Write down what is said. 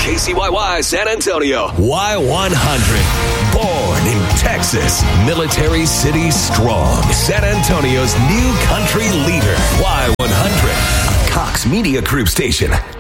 KCYY San Antonio. Y100. Born in Texas. Military City strong. San Antonio's new country leader. Y100. A Cox Media Group station.